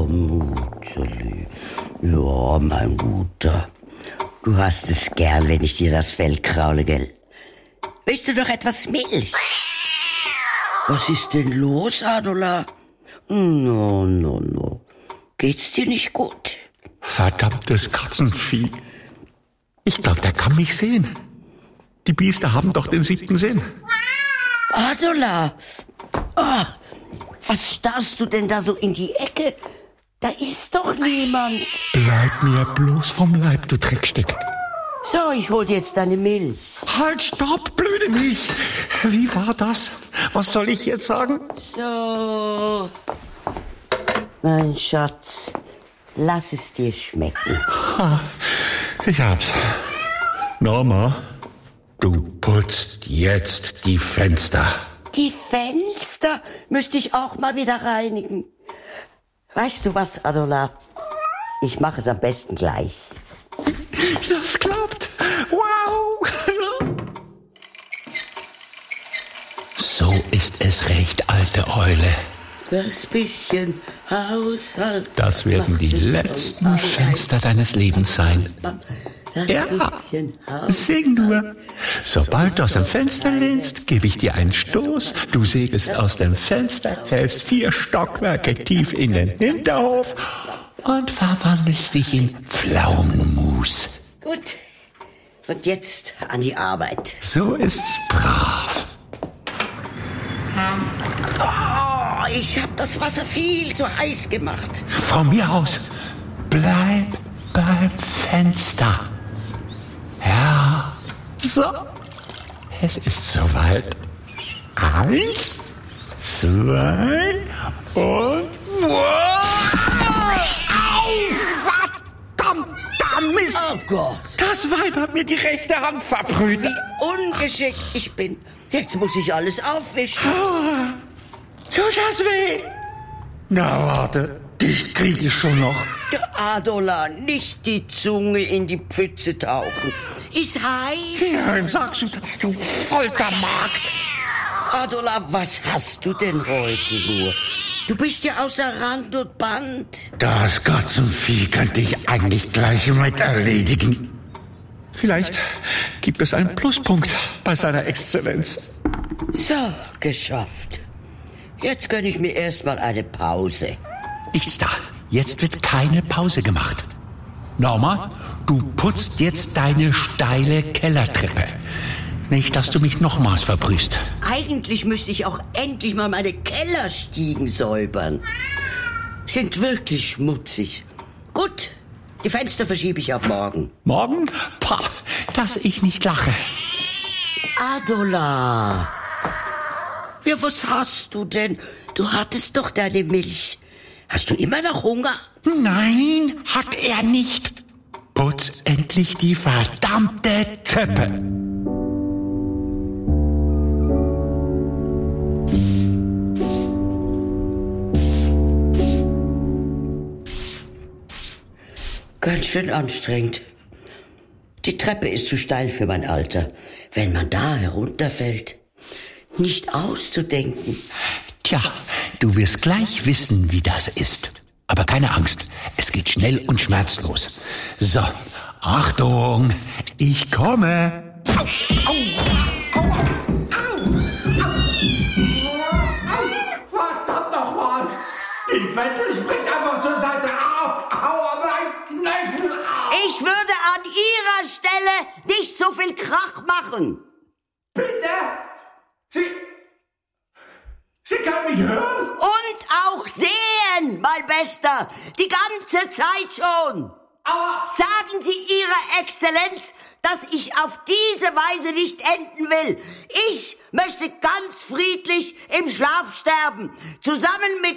Mutterli. Ja, mein Guter. Du hast es gern, wenn ich dir das Fell kraule, gell? Willst du noch etwas Milch? Was ist denn los, Adola? No. Geht's dir nicht gut? Verdammtes Katzenvieh. Ich glaube, der kann mich sehen. Die Biester haben doch den 7. Sinn. Adola! Oh, was starrst du denn da so in die Ecke? Da ist doch niemand. Bleib mir bloß vom Leib, du Dreckstück. So, ich hol dir jetzt deine Milch. Halt, stopp, blöde Milch. Wie war das? Was soll ich jetzt sagen? So. Mein Schatz, lass es dir schmecken. Ich hab's. Norma, du putzt jetzt die Fenster. Die Fenster müsste ich auch mal wieder reinigen. Weißt du was, Adola? Ich mache es am besten gleich. Das klappt. Wow. So ist es recht, alte Eule. Das bisschen Haushalt. Das werden die letzten Fenster deines Lebens sein. Ja, sing nur. Sobald du aus dem Fenster lehnst, gebe ich dir einen Stoß. Du segelst aus dem Fenster, fällst 4 Stockwerke tief in den Hinterhof und verwandelst dich in Pflaumenmus. Gut. Und jetzt an die Arbeit. So ist's brav. Oh, ich hab das Wasser viel zu heiß gemacht. Von mir aus, bleib beim Fenster. Ja, so. Es ist soweit. 1, 2 und... Verdammter Mist! Oh Gott! Das Weib hat mir die rechte Hand verbrüht. Wie ungeschickt ich bin. Jetzt muss ich alles aufwischen. Tut das weh? Na, warte. Dich krieg ich schon noch. Adola, nicht die Zunge in die Pfütze tauchen. Ist heiß. Ja, sagst du das, du Foltermagd. Adola, was hast du denn heute nur? Du bist ja außer Rand und Band. Das Katzenvieh könnte ich eigentlich gleich mit erledigen. Vielleicht gibt es einen Pluspunkt bei seiner Exzellenz. So, geschafft. Jetzt gönne ich mir erstmal eine Pause. Nichts da. Jetzt wird keine Pause gemacht. Norma, du putzt jetzt deine steile Kellertreppe. Nicht, dass du mich nochmals verbrühst. Eigentlich müsste ich auch endlich mal meine Kellerstiegen säubern. Sind wirklich schmutzig. Gut, die Fenster verschiebe ich auf morgen. Morgen? Pah, dass ich nicht lache. Adola! Ja, was hast du denn? Du hattest doch deine Milch. Hast du immer noch Hunger? Nein, hat er nicht. Putz endlich die verdammte Treppe. Ganz schön anstrengend. Die Treppe ist zu steil für mein Alter. Wenn man da herunterfällt, nicht auszudenken. Tja, du wirst gleich wissen, wie das ist. Aber keine Angst, es geht schnell und schmerzlos. So, Achtung, ich komme. Au, au, au, au, au. Verdammt nochmal, die Wette springt einfach zur Seite. Au, mein Knöchel. Ich würde an Ihrer Stelle nicht so viel Krach machen. Bitte? Sie kann mich hören? Und auch sehen, mein Bester. Die ganze Zeit schon. Aber Sagen Sie Ihrer Exzellenz, dass ich auf diese Weise nicht enden will. Ich möchte ganz friedlich im Schlaf sterben. Zusammen mit